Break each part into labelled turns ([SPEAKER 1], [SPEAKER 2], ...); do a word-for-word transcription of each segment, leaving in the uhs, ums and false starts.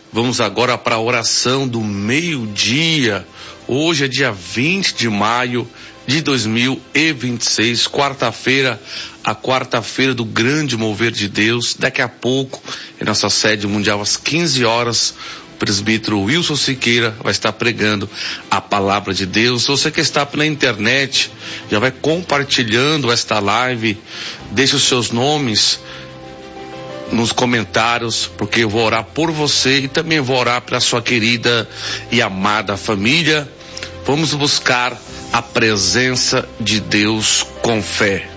[SPEAKER 1] Vamos agora para a oração do meio-dia. Hoje é dia vinte de maio de dois mil e vinte e seis, quarta-feira, a quarta-feira do grande mover de Deus. Daqui a pouco, em nossa sede mundial, às quinze horas, o presbítero Wilson Siqueira vai estar pregando a palavra de Deus. Você que está na internet, já vai compartilhando esta live, deixe os seus nomes nos comentários, porque eu vou orar por você e também vou orar para a sua querida e amada família. Vamos buscar a presença de Deus com fé.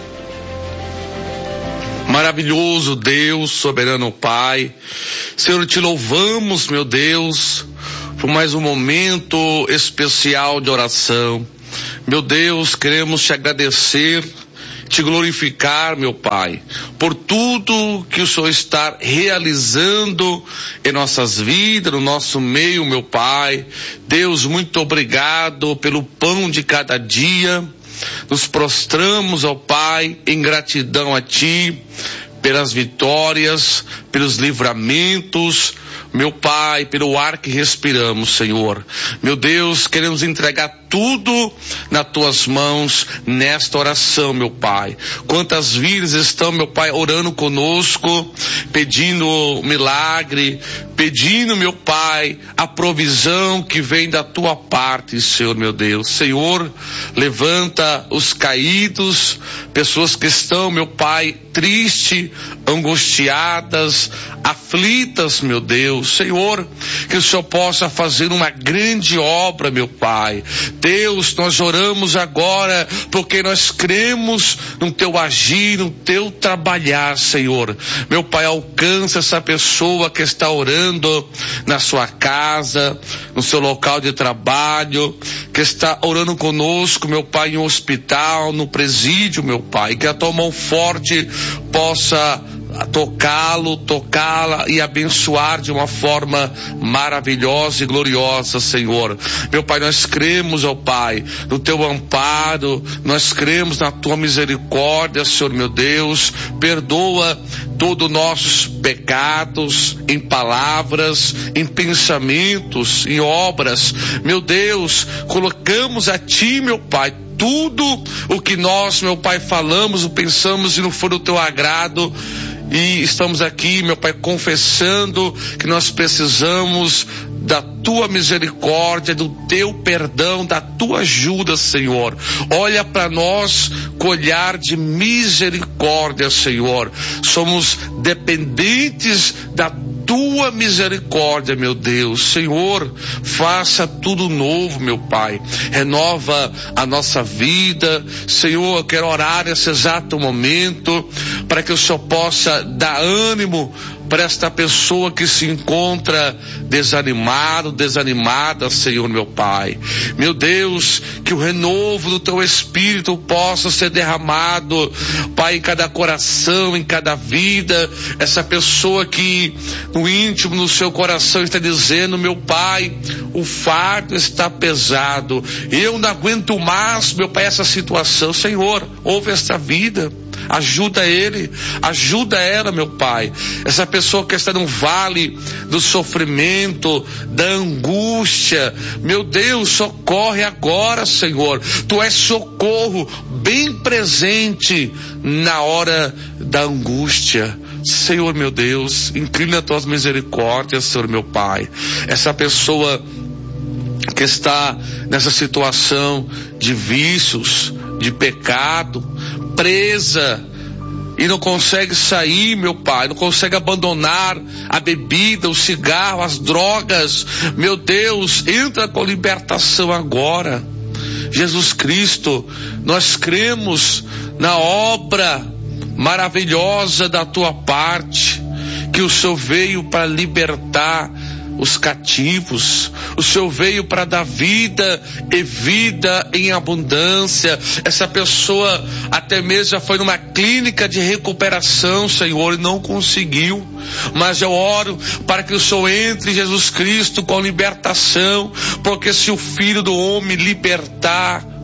[SPEAKER 1] Maravilhoso Deus, soberano Pai, Senhor, te louvamos, meu Deus, por mais um momento especial de oração. Meu Deus, queremos te agradecer, te glorificar, meu Pai, por tudo que o Senhor está realizando em nossas vidas, no nosso meio, meu Pai. Deus, muito obrigado pelo pão de cada dia. Nos prostramos, ó Pai, em gratidão a Ti, pelas vitórias, pelos livramentos, meu Pai, pelo ar que respiramos, Senhor. Meu Deus, queremos entregar tudo nas Tuas mãos nesta oração, meu Pai. Quantas vidas estão, meu Pai, orando conosco, pedindo milagre, pedindo, meu Pai, a provisão que vem da Tua parte, Senhor, meu Deus. Senhor, levanta os caídos, pessoas que estão, meu Pai, tristes, angustiadas, aflitas, meu Deus. Senhor, que o Senhor possa fazer uma grande obra, meu Pai. Deus, nós oramos agora porque nós cremos no Teu agir, no Teu trabalhar, Senhor. Meu Pai, alcança essa pessoa que está orando na sua casa, no seu local de trabalho, que está orando conosco, meu Pai, em um hospital, no presídio, meu Pai. Que a Tua mão forte possa tocá-lo, tocá-la e abençoar de uma forma maravilhosa e gloriosa, Senhor. Meu Pai, nós cremos, ó Pai, no Teu amparo, nós cremos na Tua misericórdia, Senhor, meu Deus. Perdoa todos os nossos pecados, em palavras, em pensamentos, em obras. Meu Deus, colocamos a Ti, meu Pai, tudo o que nós, meu Pai, falamos, pensamos e não for do Teu agrado. E estamos aqui, meu Pai, confessando que nós precisamos da Tua misericórdia, do Teu perdão, da Tua ajuda, Senhor. Olha para nós com olhar de misericórdia, Senhor. Somos dependentes da Tua misericórdia, meu Deus. Senhor, faça tudo novo, meu Pai. Renova a nossa vida. Senhor, eu quero orar nesse exato momento para que o Senhor possa dar ânimo para esta pessoa que se encontra desanimado, desanimada, Senhor, meu Pai. Meu Deus, que o renovo do Teu Espírito possa ser derramado, Pai, em cada coração, em cada vida. Essa pessoa que no íntimo, no seu coração está dizendo: meu Pai, o fardo está pesado, eu não aguento mais, meu Pai, essa situação. Senhor, ouve esta vida. Ajuda ele, ajuda ela, meu Pai. Essa pessoa que está no vale do sofrimento, da angústia, meu Deus, socorre agora, Senhor. Tu és socorro bem presente na hora da angústia. Senhor, meu Deus, inclina as Tuas misericórdias, Senhor, meu Pai. Essa pessoa que está nessa situação de vícios, de pecado, presa e não consegue sair, meu Pai, não consegue abandonar a bebida, o cigarro, as drogas. Meu Deus, entra com libertação agora. Jesus Cristo, nós cremos na obra maravilhosa da Tua parte, que o Senhor veio para libertar os cativos. O Senhor veio para dar vida e vida em abundância. Essa pessoa até mesmo já foi numa clínica de recuperação, Senhor, e não conseguiu. Mas eu oro para que o Senhor entre, Jesus Cristo, com libertação, porque se o Filho do Homem libertar,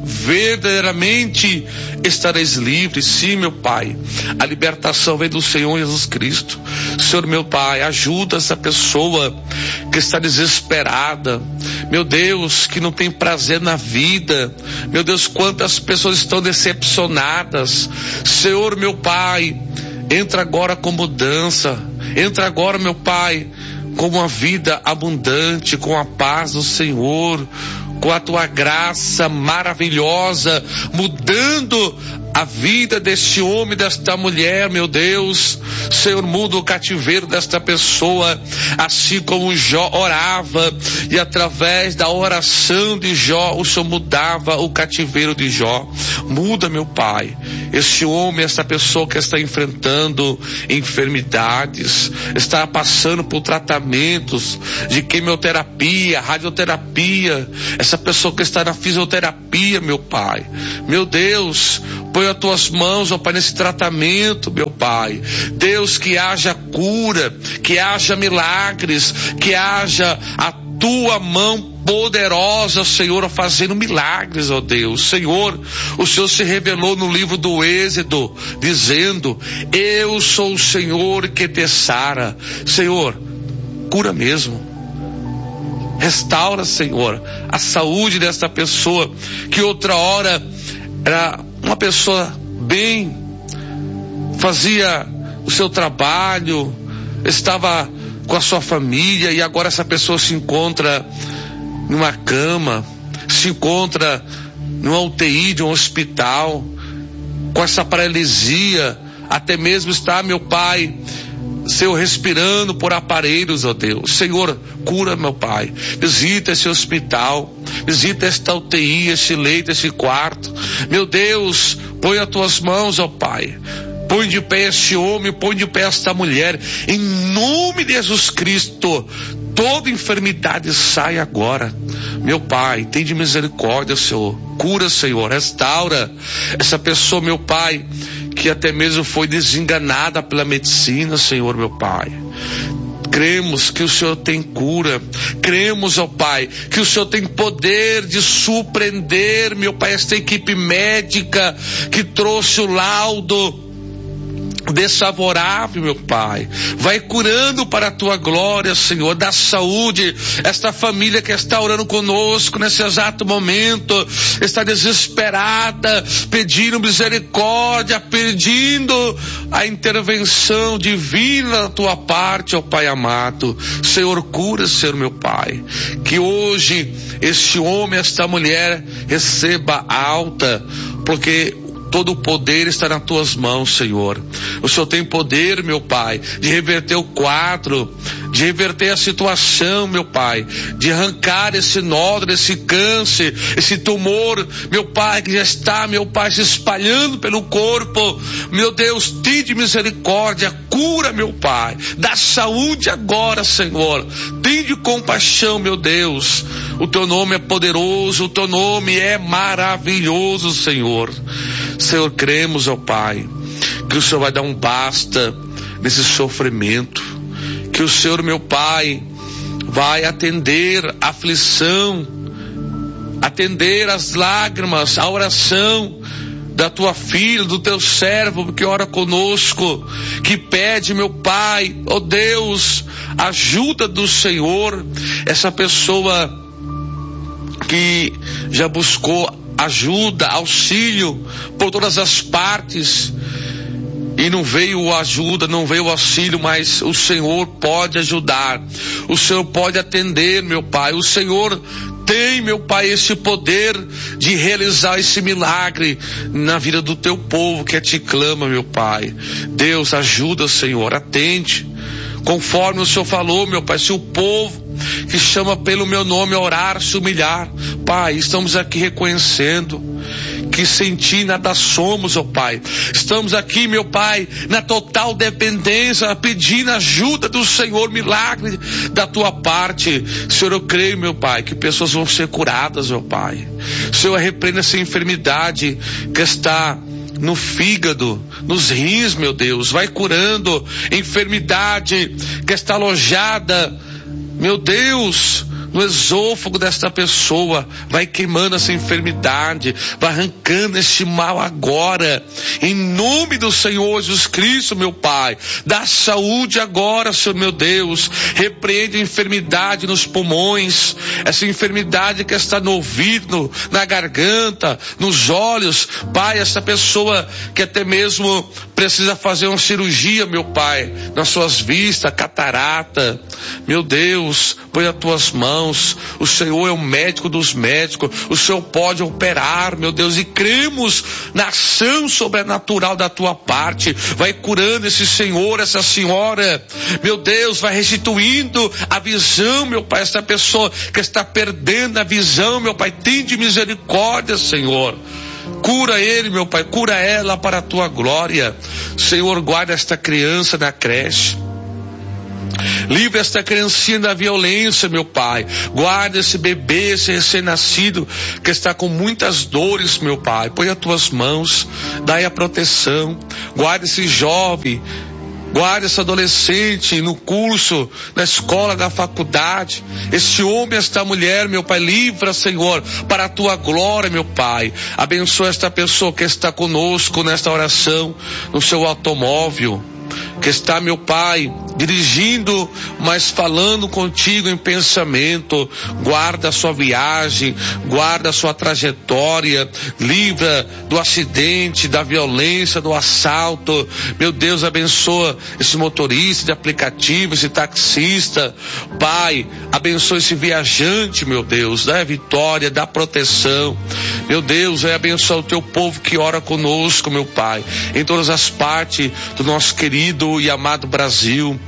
[SPEAKER 1] verdadeiramente estareis livres. Sim, meu Pai, a libertação vem do Senhor Jesus Cristo. Senhor, meu Pai, ajuda essa pessoa que está desesperada, meu Deus, que não tem prazer na vida. Meu Deus, quantas pessoas estão decepcionadas. Senhor, meu Pai, entra agora com mudança, entra agora, meu Pai, com uma vida abundante, com a paz do Senhor, com a tua graça maravilhosa, mudando a vida deste homem, desta mulher, meu Deus. Senhor, muda o cativeiro desta pessoa, assim como Jó orava, e através da oração de Jó, o Senhor mudava o cativeiro de Jó. Muda, meu Pai, este homem, esta pessoa que está enfrentando enfermidades, está passando por tratamentos de quimioterapia, radioterapia, essa pessoa que está na fisioterapia, meu Pai, meu Deus, põe as tuas mãos, ó Pai, nesse tratamento, meu Pai. Deus, que haja cura, que haja milagres, que haja a tua mão poderosa, Senhor, fazendo milagres, ó Deus. Senhor, o Senhor se revelou no livro do Êxodo, dizendo: eu sou o Senhor que te sara. Senhor, cura mesmo. Restaura, Senhor, a saúde desta pessoa, que outra hora era uma pessoa bem, fazia o seu trabalho, estava com a sua família, e agora essa pessoa se encontra numa cama, se encontra numa U T I de um hospital, com essa paralisia, até mesmo está, meu Pai, Senhor, respirando por aparelhos, ó Deus. Senhor, cura, meu Pai. Visita esse hospital, visita esta U T I, esse leito, esse quarto. Meu Deus, põe as tuas mãos, ó Pai. Põe de pé este homem, põe de pé esta mulher. Em nome de Jesus Cristo, toda enfermidade sai agora. Meu Pai, tem de misericórdia, Senhor. Cura, Senhor, restaura essa pessoa, meu Pai, que até mesmo foi desenganada pela medicina, Senhor, meu Pai. Cremos que o Senhor tem cura. Cremos, ó Pai, que o Senhor tem poder de surpreender, meu Pai, esta equipe médica que trouxe o laudo desfavorável, meu Pai. Vai curando para a tua glória, Senhor. Dá saúde. Esta família que está orando conosco nesse exato momento está desesperada, pedindo misericórdia, pedindo a intervenção divina da tua parte, ó Pai amado. Senhor, cura, Senhor, meu Pai. Que hoje este homem, esta mulher receba alta, porque todo o poder está nas tuas mãos, Senhor. O Senhor tem poder, meu Pai, de reverter o quadro, de reverter a situação, meu Pai, de arrancar esse nódulo, esse câncer, esse tumor, meu Pai, que já está, meu Pai, se espalhando pelo corpo. Meu Deus, tem de misericórdia, cura, meu Pai, dá saúde agora, Senhor. Tem de compaixão, meu Deus. O teu nome é poderoso, o teu nome é maravilhoso, Senhor. Senhor, cremos, ó Pai, que o Senhor vai dar um basta nesse sofrimento, que o Senhor, meu Pai, vai atender a aflição, atender as lágrimas, a oração da tua filha, do teu servo que ora conosco, que pede, meu Pai, ó Deus, ajuda do Senhor. Essa pessoa que já buscou ajuda, auxílio por todas as partes, e não veio ajuda, não veio auxílio, mas o Senhor pode ajudar, o Senhor pode atender, meu Pai. O Senhor tem, meu Pai, esse poder de realizar esse milagre na vida do teu povo que te clama, meu Pai. Deus, ajuda, Senhor, atende, conforme o Senhor falou, meu Pai. Se o povo que chama pelo meu nome orar, se humilhar, Pai, estamos aqui reconhecendo que sem ti nada somos, ó Pai. Estamos aqui, meu Pai, na total dependência, pedindo ajuda do Senhor, milagre da tua parte. Senhor, eu creio, meu Pai, que pessoas vão ser curadas, ó Pai. Senhor, repreenda essa enfermidade que está no fígado, nos rins, meu Deus. Vai curando enfermidade que está alojada, meu Deus, no esôfago desta pessoa, vai queimando essa enfermidade, vai arrancando este mal agora, em nome do Senhor Jesus Cristo, meu Pai. Dá saúde agora, Senhor meu Deus. Repreende a enfermidade nos pulmões, essa enfermidade que está no ouvido, na garganta, nos olhos, Pai. Essa pessoa que até mesmo precisa fazer uma cirurgia, meu Pai, nas suas vistas, catarata, meu Deus, põe as tuas mãos. O Senhor é o médico dos médicos, o Senhor pode operar, meu Deus, e cremos na ação sobrenatural da tua parte. Vai curando esse senhor, essa senhora, meu Deus, vai restituindo a visão, meu Pai. Esta pessoa que está perdendo a visão, meu Pai, tem de misericórdia, Senhor. Cura ele, meu Pai, cura ela para a tua glória. Senhor, guarda esta criança na creche. Livra esta criancinha da violência, meu Pai. Guarda esse bebê, esse recém-nascido que está com muitas dores, meu Pai. Põe as tuas mãos, dai a proteção. Guarda esse jovem, guarda esse adolescente no curso, na escola, na faculdade. Este homem, esta mulher, meu Pai, livra, Senhor, para a tua glória, meu Pai. Abençoa esta pessoa que está conosco nesta oração, no seu automóvel, que está, meu Pai, dirigindo, mas falando contigo em pensamento. Guarda a sua viagem, guarda a sua trajetória, livra do acidente, da violência, do assalto. Meu Deus, abençoa esse motorista de aplicativo, esse taxista. Pai, abençoa esse viajante, meu Deus, dá vitória, dá proteção. Meu Deus, vai abençoar o teu povo que ora conosco, meu Pai, em todas as partes do nosso querido e amado Brasil.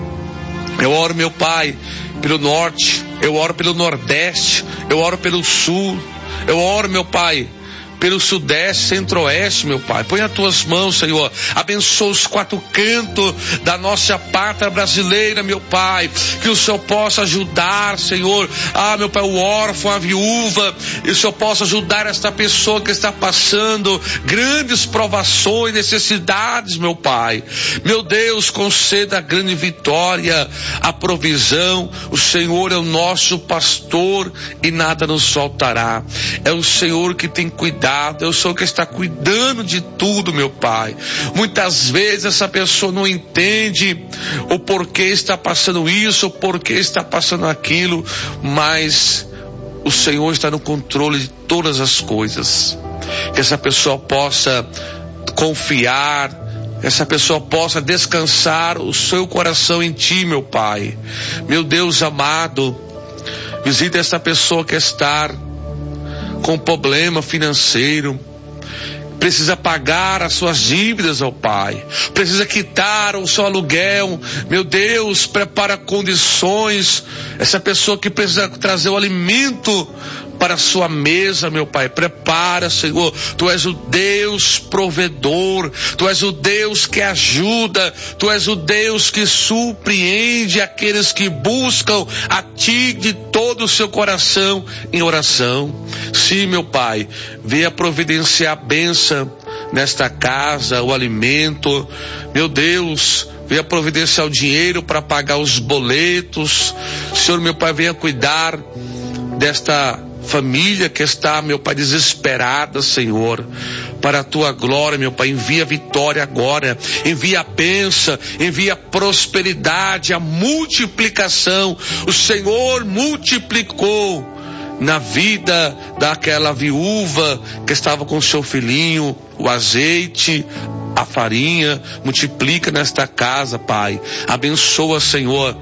[SPEAKER 1] Eu oro, meu Pai, pelo norte, eu oro pelo nordeste, eu oro pelo sul, eu oro, meu Pai, pelo sudeste, centro-oeste, meu Pai. Põe as tuas mãos, Senhor. Abençoa os quatro cantos da nossa pátria brasileira, meu Pai. Que o Senhor possa ajudar, Senhor. Ah, meu Pai, o órfão, a viúva. E o Senhor possa ajudar esta pessoa que está passando grandes provações, necessidades, meu Pai. Meu Deus, conceda a grande vitória, a provisão. O Senhor é o nosso pastor e nada nos faltará. É o Senhor que tem cuidado. É o Senhor que está cuidando de tudo, meu Pai. Muitas vezes essa pessoa não entende o porquê está passando isso, o porquê está passando aquilo, mas o Senhor está no controle de todas as coisas. Que essa pessoa possa confiar, que essa pessoa possa descansar o seu coração em Ti, meu Pai. Meu Deus amado, visita essa pessoa que está com problema financeiro, precisa pagar as suas dívidas, ó Pai, precisa quitar o seu aluguel. Meu Deus, prepara condições. Essa pessoa que precisa trazer o alimento para a sua mesa, meu Pai, prepara, Senhor. Tu és o Deus provedor, Tu és o Deus que ajuda, Tu és o Deus que surpreende aqueles que buscam a Ti de todo o seu coração em oração. Sim, meu Pai, venha providenciar a bênção nesta casa, o alimento. Meu Deus, venha providenciar o dinheiro para pagar os boletos. Senhor, meu Pai, venha cuidar desta família que está, meu Pai, desesperada, Senhor, para a Tua glória, meu Pai. Envia vitória agora, envia a bênção, envia a prosperidade, a multiplicação. O Senhor multiplicou na vida daquela viúva que estava com seu filhinho o azeite, a farinha. Multiplica nesta casa, Pai. Abençoa, Senhor.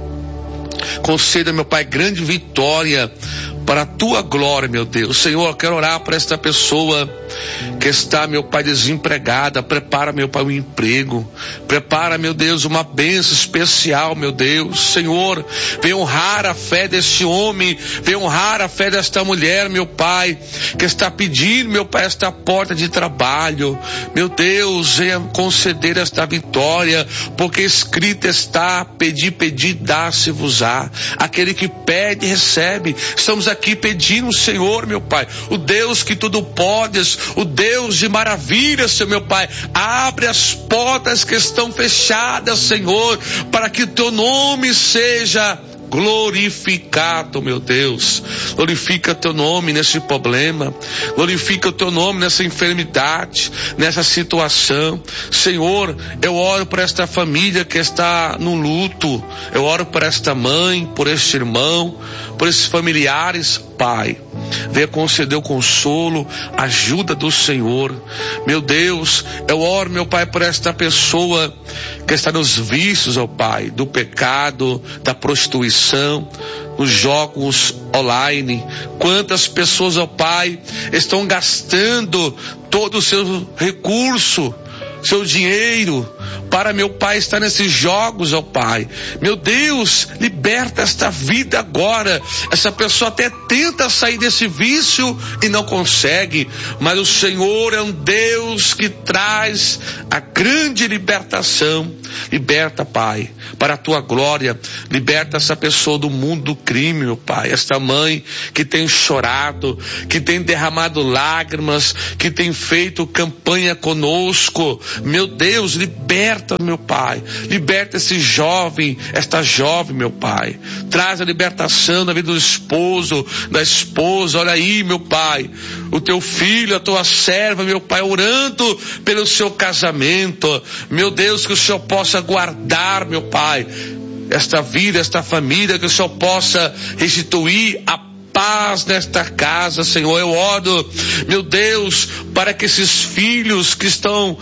[SPEAKER 1] Conceda, meu Pai, grande vitória para a Tua glória, meu Deus. Senhor, eu quero orar para esta pessoa que está, meu Pai, desempregada. Prepara, meu Pai, um emprego. Prepara, meu Deus, uma bênção especial, meu Deus. Senhor, vem honrar a fé desse homem, vem honrar a fé desta mulher, meu Pai, que está pedindo, meu Pai, esta porta de trabalho. Meu Deus, venha conceder esta vitória, porque escrito está: pedir, pedir, dá-se-vos-á. Aquele que pede, recebe. Estamos aqui aqui pedindo, Senhor, meu Pai, o Deus que tudo podes, o Deus de maravilhas, Senhor, meu Pai, abre as portas que estão fechadas, Senhor, para que Teu nome seja glorificado, meu Deus. Glorifica teu nome nesse problema, glorifica o teu nome nessa enfermidade, nessa situação. Senhor, eu oro por esta família que está no luto, eu oro por esta mãe, por este irmão, por esses familiares, Pai. Venha conceder o consolo, a ajuda do Senhor. Meu Deus, eu oro, meu Pai, por esta pessoa que está nos vícios, ó Pai, do pecado, da prostituição, nos jogos online. Quantas pessoas, ó Pai, estão gastando todo o seu recurso, seu dinheiro, para, meu Pai, estar nesses jogos, ó Pai. Meu Deus, liberta esta vida agora. Essa pessoa até tenta sair desse vício e não consegue, mas o Senhor é um Deus que traz a grande libertação. Liberta, Pai, para a tua glória. Liberta essa pessoa do mundo do crime, meu Pai. Esta mãe que tem chorado, que tem derramado lágrimas, que tem feito campanha conosco. Meu Deus, liberta, meu Pai. Liberta esse jovem, esta jovem, meu Pai. Traz a libertação na vida do esposo, da esposa. Olha aí, meu Pai, o teu filho, a tua serva, meu Pai, orando pelo seu casamento. Meu Deus, que o Senhor possa guardar, meu Pai, esta vida, esta família, que o Senhor possa restituir a paz nesta casa, Senhor. Eu oro, meu Deus, para que esses filhos que estão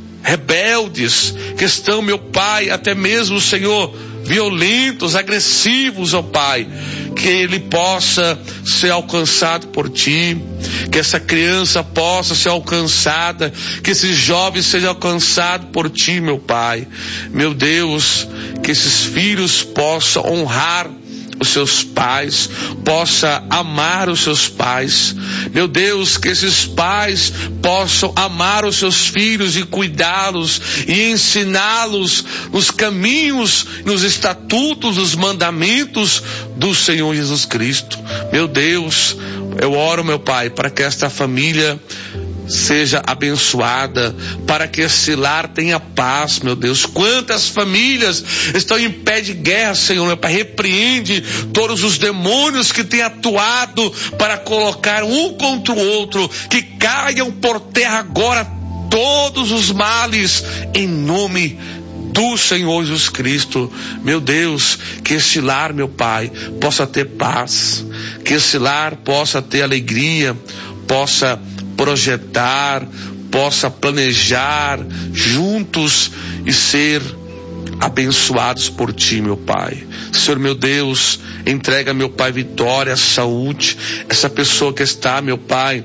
[SPEAKER 1] rebeldes, que estão, meu Pai, até mesmo, Senhor, violentos, agressivos, ó Pai, que ele possa ser alcançado por Ti, que essa criança possa ser alcançada, que esse jovem seja alcançado por Ti, meu Pai. Meu Deus, que esses filhos possam honrar os seus pais, possa amar os seus pais. Meu Deus, que esses pais possam amar os seus filhos e cuidá-los e ensiná-los nos caminhos, nos estatutos, nos mandamentos do Senhor Jesus Cristo. Meu Deus, eu oro, meu Pai, para que esta família seja abençoada, para que esse lar tenha paz, meu Deus. Quantas famílias estão em pé de guerra, Senhor, meu Pai. Repreende todos os demônios que têm atuado para colocar um contra o outro, que caiam por terra agora todos os males, em nome do Senhor Jesus Cristo. Meu Deus, que esse lar, meu Pai, possa ter paz, que esse lar possa ter alegria, possa projetar, possa planejar juntos e ser abençoados por Ti, meu Pai. Senhor, meu Deus, entrega, meu Pai, vitória, saúde, essa pessoa que está, meu Pai,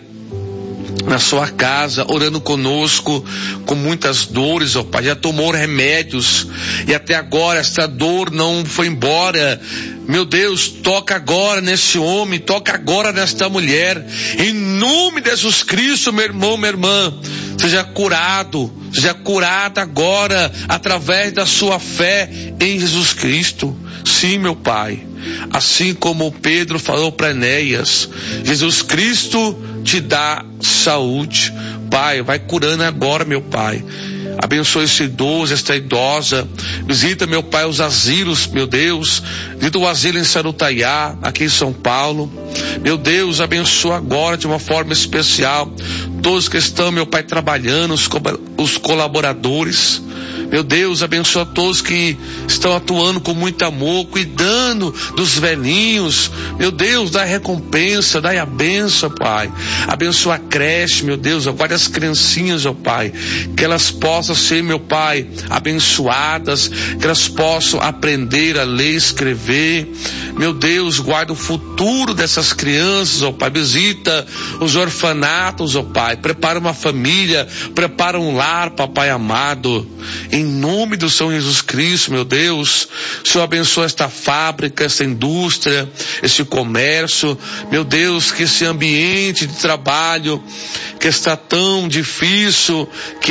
[SPEAKER 1] na sua casa, orando conosco, com muitas dores, ó Pai, já tomou remédios, e até agora esta dor não foi embora. Meu Deus, toca agora nesse homem, toca agora nesta mulher, em nome de Jesus Cristo, meu irmão, minha irmã, seja curado, seja curada agora, através da sua fé em Jesus Cristo. Sim, meu Pai, assim como Pedro falou para Enéas, Jesus Cristo te dá saúde. Pai, vai curando agora, meu Pai. Abençoa esse idoso, esta idosa. Visita, meu Pai, os asilos, meu Deus. Visita o asilo em Sarutaiá, aqui em São Paulo. Meu Deus, abençoa agora de uma forma especial todos que estão, meu Pai, trabalhando, os, co- os colaboradores. Meu Deus, abençoa todos que estão atuando com muito amor, cuidando dos velhinhos. Meu Deus, dá recompensa, dá a benção, Pai. Abençoa a creche, meu Deus, guarda as criancinhas, ó Pai. Que elas possam ser, meu Pai, abençoadas, que elas possam aprender a ler e escrever. Meu Deus, guarda o futuro dessas crianças, ó Pai. Visita os orfanatos, ó Pai. Prepara uma família, prepara um lar, Papai amado. Em nome do Senhor Jesus Cristo, meu Deus, o Senhor abençoa esta fábrica, esta indústria, esse comércio. Meu Deus, que esse ambiente de trabalho que está tão difícil, que há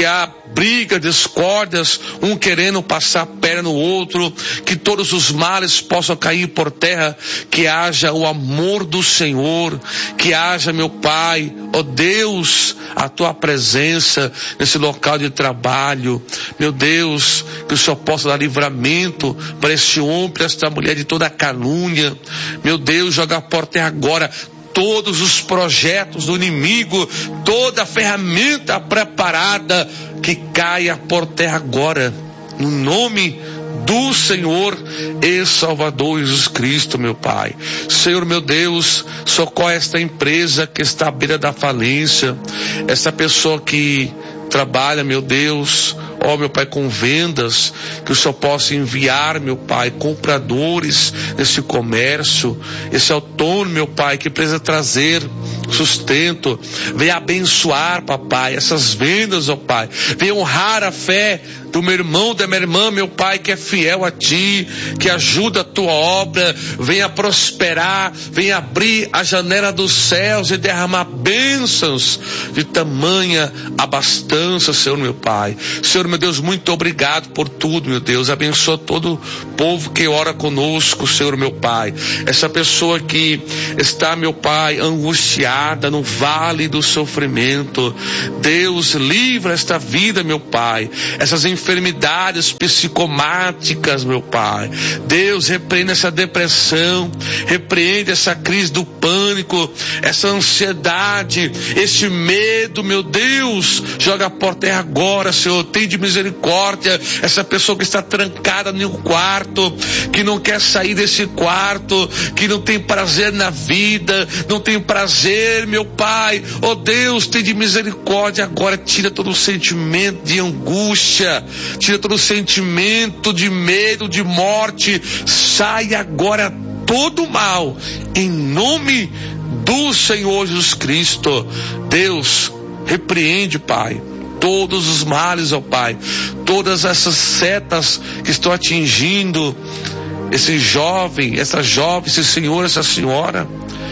[SPEAKER 1] brigas, discórdias, um querendo passar a perna no outro, que todos os males possam cair por terra, que haja o amor do Senhor, que haja, meu Pai, ó Deus, a tua presença nesse local de trabalho, meu Deus, que o Senhor possa dar livramento para este homem, para esta mulher de toda a calúnia, meu Deus, joga por terra agora todos os projetos do inimigo, toda a ferramenta preparada, que caia por terra agora, no nome do Senhor e Salvador Jesus Cristo, meu Pai. Senhor, meu Deus, socorre esta empresa que está à beira da falência, essa pessoa que trabalha, meu Deus, ó meu Pai, com vendas, que o Senhor possa enviar, meu Pai, compradores nesse comércio, esse autônomo, meu Pai, que precisa trazer sustento, venha abençoar, papai, essas vendas, ó Pai, venha honrar a fé do meu irmão, da minha irmã, meu Pai, que é fiel a Ti, que ajuda a Tua obra, venha prosperar, venha abrir a janela dos céus e derramar bênçãos de tamanha abastança, Senhor, meu Pai. Senhor, meu Deus, muito obrigado por tudo, meu Deus, abençoa todo o povo que ora conosco, Senhor, meu Pai, essa pessoa que está, meu Pai, angustiada no vale do sofrimento, Deus, livra esta vida, meu Pai, essas enfermidades psicomáticas, meu Pai, Deus, repreende essa depressão, repreende essa crise do pânico, essa ansiedade, esse medo, meu Deus, joga por terra agora, Senhor, tem de misericórdia essa pessoa que está trancada em um quarto, que não quer sair desse quarto, que não tem prazer na vida, não tem prazer, meu Pai, oh Deus, tem de misericórdia agora, tira todo o sentimento de angústia, tira todo o sentimento de medo, de morte, sai agora todo o mal, em nome do Senhor Jesus Cristo. Deus, repreende, Pai, todos os males, ó Pai, todas essas setas que estão atingindo esse jovem, essa jovem, esse senhor, essa senhora.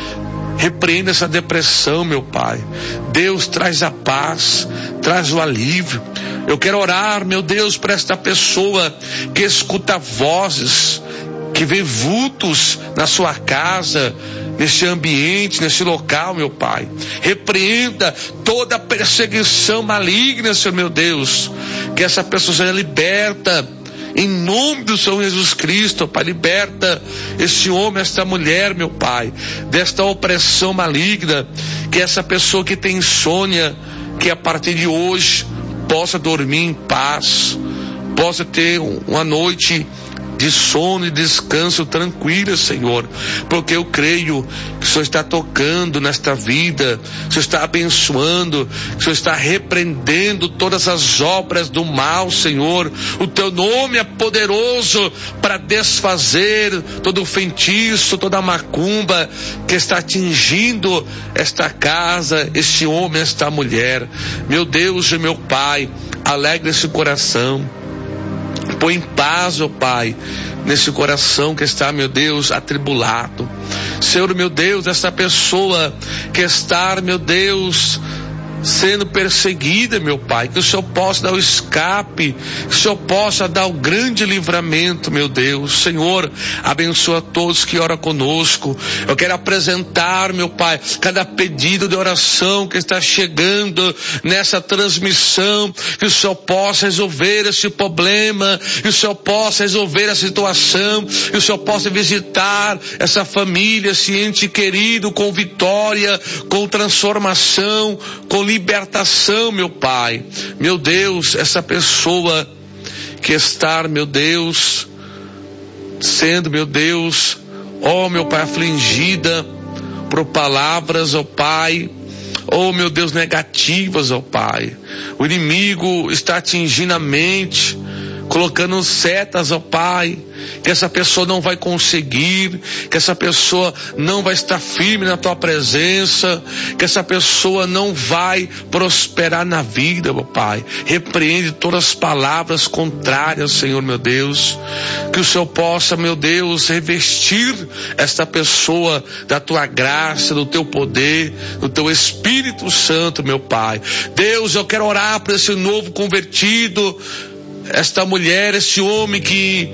[SPEAKER 1] Repreenda essa depressão, meu Pai. Deus, traz a paz, traz o alívio. Eu quero orar, meu Deus, para esta pessoa que escuta vozes, que vê vultos na sua casa, nesse ambiente, nesse local, meu Pai. Repreenda toda perseguição maligna, Senhor, meu Deus. Que essa pessoa seja liberta, em nome do Senhor Jesus Cristo, Pai. Liberta esse homem, esta mulher, meu Pai, desta opressão maligna. Que essa pessoa que tem insônia, que a partir de hoje possa dormir em paz, possa ter uma noite de sono e descanso tranquilo, Senhor, porque eu creio que o Senhor está tocando nesta vida, o Senhor está abençoando, o Senhor está repreendendo todas as obras do mal, Senhor. O Teu nome é poderoso para desfazer todo o feitiço, toda a macumba que está atingindo esta casa, este homem, esta mulher. Meu Deus e meu Pai, alegre esse coração. Põe em paz, ó Pai, nesse coração que está, meu Deus, atribulado. Senhor, meu Deus, essa pessoa que está, meu Deus, sendo perseguida, meu Pai, que o Senhor possa dar o escape, que o Senhor possa dar o grande livramento, meu Deus. Senhor, abençoa todos que oram conosco. Eu quero apresentar, meu Pai, cada pedido de oração que está chegando nessa transmissão, que o Senhor possa resolver esse problema, que o Senhor possa resolver a situação, que o Senhor possa visitar essa família, esse ente querido, com vitória, com transformação, com libertação, meu Pai. Meu Deus, essa pessoa que está, meu Deus, sendo, meu Deus, ó meu Pai, afligida por palavras, ó Pai, ó meu Deus, negativas, ó Pai. O inimigo está atingindo a mente colocando setas, ó Pai, que essa pessoa não vai conseguir, que essa pessoa não vai estar firme na tua presença, que essa pessoa não vai prosperar na vida, ó Pai. Repreende todas as palavras contrárias, Senhor meu Deus, que o Senhor possa, meu Deus, revestir esta pessoa da tua graça, do teu poder, do teu Espírito Santo, meu Pai. Deus, eu quero orar por esse novo convertido, esta mulher, esse homem que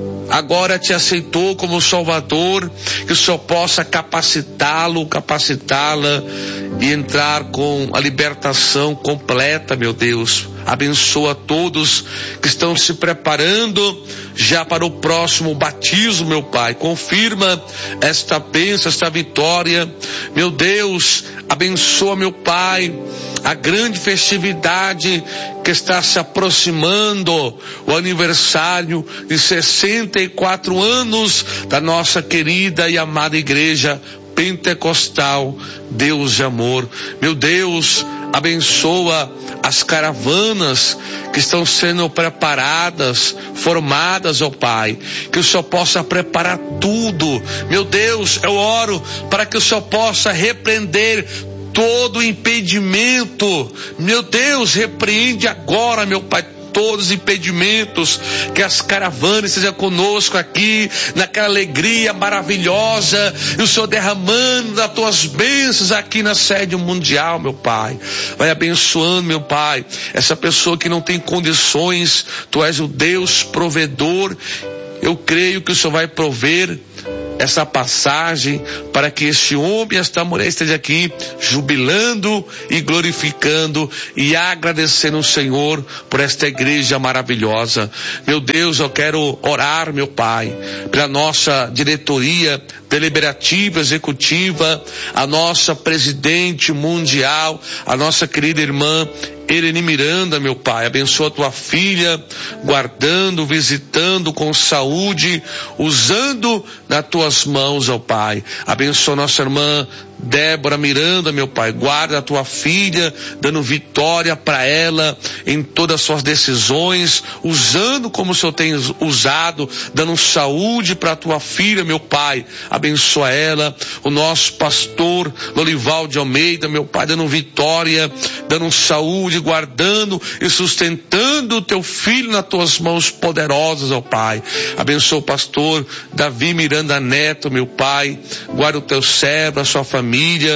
[SPEAKER 1] agora te aceitou como Salvador, que o Senhor possa capacitá-lo, capacitá-la e entrar com a libertação completa, meu Deus. Abençoa todos que estão se preparando já para o próximo batismo, meu Pai. Confirma esta bênção, esta vitória. Meu Deus, abençoa, meu Pai, a grande festividade que está se aproximando, o aniversário de sessenta e quatro anos da nossa querida e amada igreja pentecostal, Deus de amor. Meu Deus, abençoa as caravanas que estão sendo preparadas, formadas, ó Pai, que o Senhor possa preparar tudo. Meu Deus, eu oro para que o Senhor possa repreender todo impedimento. Meu Deus, repreende agora, meu Pai, todos os impedimentos, que as caravanas estejam conosco aqui, naquela alegria maravilhosa, e o Senhor derramando das tuas bênçãos aqui na sede mundial, meu Pai. Vai abençoando, meu Pai, essa pessoa que não tem condições. Tu és o Deus provedor. Eu creio que o Senhor vai prover essa passagem para que este homem e esta mulher esteja aqui jubilando e glorificando e agradecendo o Senhor por esta igreja maravilhosa. Meu Deus, eu quero orar, meu Pai, pela nossa diretoria deliberativa, executiva, a nossa presidente mundial, a nossa querida irmã Irene Miranda, meu Pai. Abençoa a tua filha, guardando, visitando com saúde, usando nas tuas mãos, ó Pai. Abençoa nossa irmã Débora Miranda, meu Pai. Guarda a tua filha, dando vitória para ela em todas as suas decisões, usando como o Senhor tem usado, dando saúde para a tua filha, meu Pai. Abençoa ela. O nosso pastor Lorival de Almeida, meu Pai, dando vitória, dando saúde, guardando e sustentando o teu filho nas tuas mãos poderosas, ó Pai. Abençoa o pastor Davi Miranda Neto, meu Pai. Guarda o teu servo, a sua família.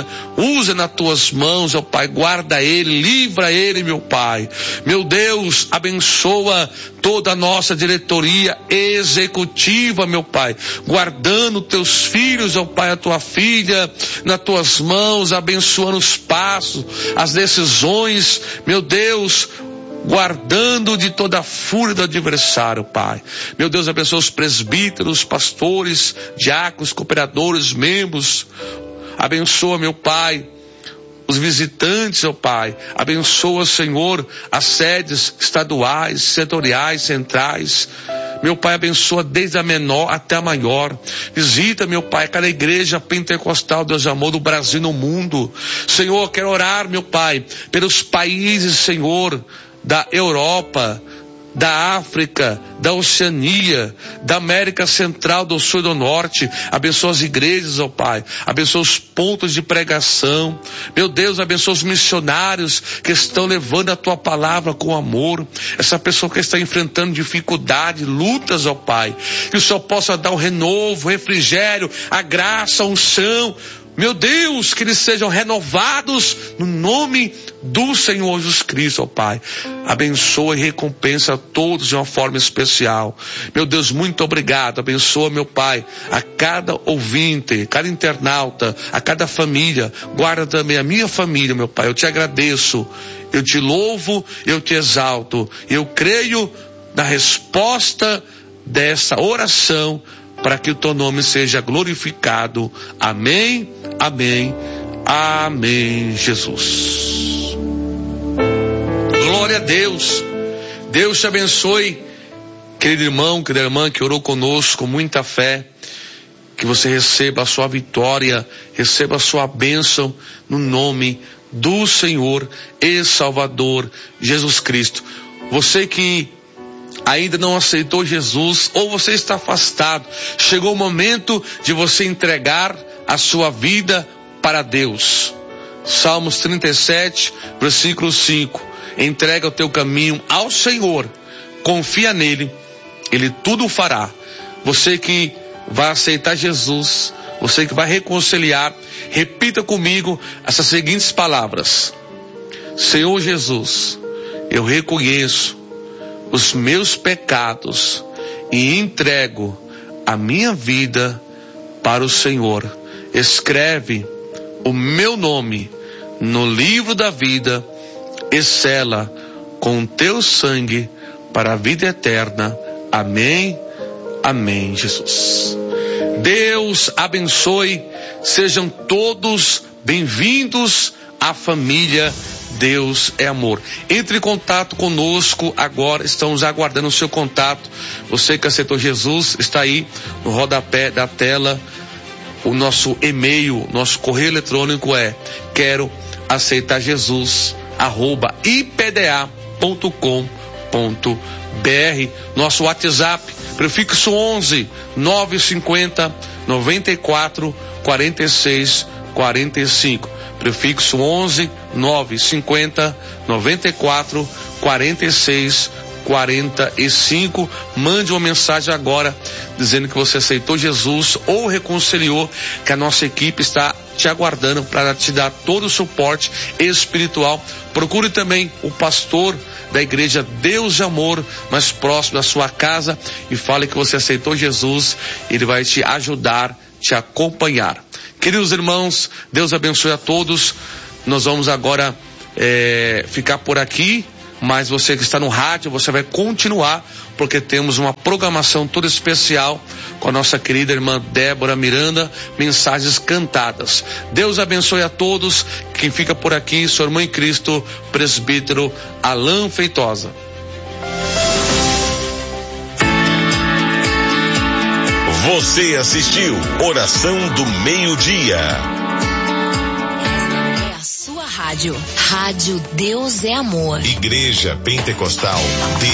[SPEAKER 1] Usa nas tuas mãos, ó Pai. Guarda ele, livra ele, meu Pai. Meu Deus, abençoa toda a nossa diretoria executiva, meu Pai. Guardando teus filhos, ó Pai, a tua filha nas tuas mãos, abençoando os passos, as decisões, meu Deus, guardando de toda a fúria do adversário, Pai. Meu Deus, abençoa os presbíteros, pastores, diáconos, cooperadores, membros. Abençoa, meu Pai, os visitantes, ó Pai. Abençoa, Senhor, as sedes estaduais, setoriais, centrais. Meu Pai, abençoa desde a menor até a maior. Visita, meu Pai, cada igreja pentecostal, Deus de amor, do Brasil e no mundo. Senhor, quero orar, meu Pai, pelos países, Senhor, da Europa, da África, da Oceania, da América Central, do Sul e do Norte. Abençoa as igrejas, ó Pai. Abençoa os pontos de pregação. Meu Deus, abençoa os missionários que estão levando a tua palavra com amor. Essa pessoa que está enfrentando dificuldade, lutas, ó Pai. Que o Senhor possa dar o renovo, o refrigério, a graça, a unção. Meu Deus, que eles sejam renovados no nome do Senhor Jesus Cristo, ó Pai. Abençoa e recompensa a todos de uma forma especial. Meu Deus, muito obrigado. Abençoa, meu Pai, a cada ouvinte, cada internauta, a cada família. Guarda também a minha família, meu Pai. Eu te agradeço, eu te louvo, eu te exalto. Eu creio na resposta dessa oração, para que o teu nome seja glorificado. Amém, amém, amém, Jesus. Glória a Deus. Deus te abençoe, querido irmão, querida irmã que orou conosco com muita fé. Que você receba a sua vitória, receba a sua bênção no nome do Senhor e Salvador Jesus Cristo. Você que ainda não aceitou Jesus, ou você está afastado, chegou o momento de você entregar a sua vida para Deus. Salmos trinta e sete, versículo cinco. Entrega o teu caminho ao Senhor, confia nele, ele tudo fará. Você que vai aceitar Jesus, você que vai reconciliar, repita comigo essas seguintes palavras: Senhor Jesus, eu reconheço os meus pecados e entrego a minha vida para o Senhor. Escreve o meu nome no livro da vida e sela com o teu sangue para a vida eterna. Amém, amém, Jesus. Deus abençoe, sejam todos bem-vindos à família Deus é Amor. Entre em contato conosco agora, estamos aguardando o seu contato. Você que aceitou Jesus, está aí no rodapé da tela. O nosso e-mail, nosso correio eletrônico é quero aceitar Jesus, arroba ipda ponto com ponto br. Nosso WhatsApp, prefixo onze, nove cinquenta, noventa e quatro, quarenta e seis, quarenta e cinco. Prefixo onze, nove cinquenta, noventa e quatro, quarenta e seis, quarenta e cinco. Mande uma mensagem agora dizendo que você aceitou Jesus ou reconciliou, que a nossa equipe está te aguardando para te dar todo o suporte espiritual. Procure também o pastor da igreja Deus de Amor mais próximo da sua casa e fale que você aceitou Jesus. Ele vai te ajudar, te acompanhar. Queridos irmãos, Deus abençoe a todos. Nós vamos agora é, ficar por aqui, mas você que está no rádio, você vai continuar, porque temos uma programação toda especial com a nossa querida irmã Débora Miranda, mensagens cantadas. Deus abençoe a todos. Quem fica por aqui, sua irmã em Cristo, presbítero Alain Feitosa.
[SPEAKER 2] Você assistiu Oração do Meio-Dia.
[SPEAKER 3] É a sua rádio. Rádio Deus é Amor.
[SPEAKER 2] Igreja Pentecostal.